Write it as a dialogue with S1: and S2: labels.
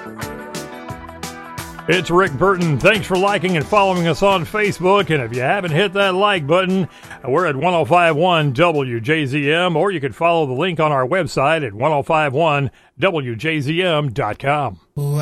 S1: It's Rick Burton. Thanks for liking and following us on Facebook. And if you haven't hit that like button, we're at 1051 WJZM, or you can follow the link on our website at 1051WJZM.com.